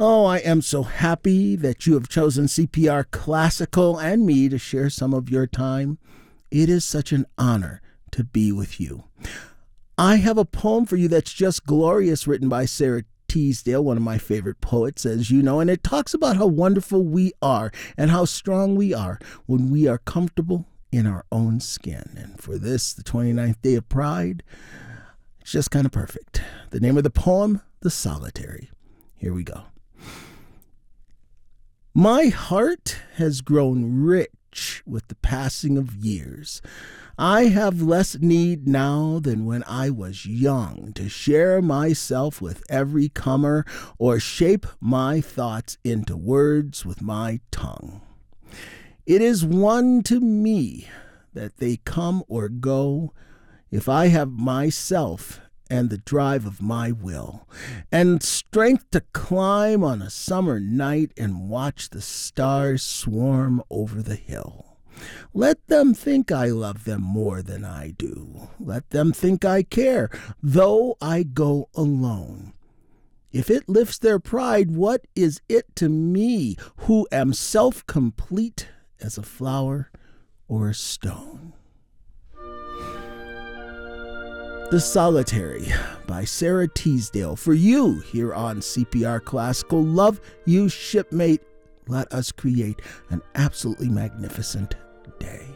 Oh, I am so happy that you have chosen CPR Classical and me to share some of your time. It is such an honor to be with you. I have a poem for you that's just glorious, written by Sarah Teasdale, one of my favorite poets, as you know, and it talks about how wonderful we are and how strong we are when we are comfortable in our own skin. And for this, the 29th day of Pride, it's just kind of perfect. The name of the poem, The Solitary. Here we go. My heart has grown rich with the passing of years. I have less need now than when I was young to share myself with every comer or shape my thoughts into words with my tongue. It is one to me that they come or go if I have myself and the drive of my will, and strength to climb on a summer night and watch the stars swarm over the hill. Let them think I love them more than I do. Let them think I care, though I go alone. If it lifts their pride, what is it to me, who am self-complete as a flower or a stone? The Solitary by Sarah Teasdale. For you here on CPR Classical. Love you, shipmate. Let us create an absolutely magnificent day.